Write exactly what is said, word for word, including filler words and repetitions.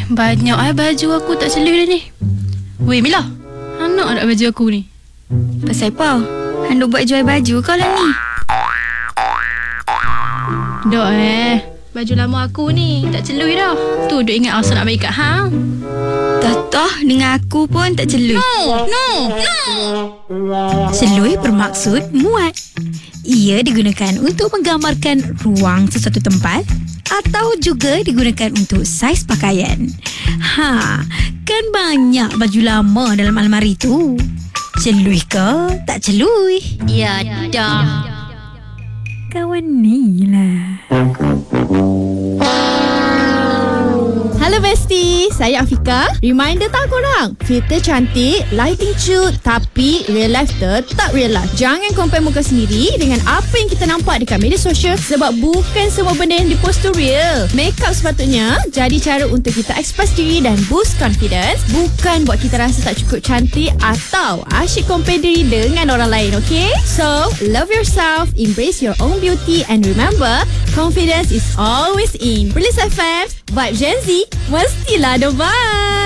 banyak eh baju aku tak celui dah ni. Weh Mila, anak ada baju aku ni. Pasal apa? Hang buat jual baju kau lah ni? Dok eh, baju lama aku ni tak celui dah. Tu duk ingat asal nak bagi kat hang. Toh dengan aku pun tak celui. No, no, no. Celui bermaksud muat. Ia digunakan untuk menggambarkan ruang sesuatu tempat atau juga digunakan untuk saiz pakaian. Ha, kan banyak baju lama dalam almari tu. Celui ke? Tak celui. Ya dah. Kawan ni lah. Halo Besti, saya Afika. Reminder tak korang, filter cantik, lighting cute, tapi real life tetap real life. Jangan compare muka sendiri dengan apa yang kita nampak dekat media sosial, sebab bukan semua benda yang dipost tu real. Makeup sepatutnya jadi cara untuk kita express diri dan boost confidence, bukan buat kita rasa tak cukup cantik atau asyik compare diri dengan orang lain, okay? So, love yourself, embrace your own beauty, and remember, confidence is always in. Perlis F M, Vibe Gen Z, mestilah ada vibe.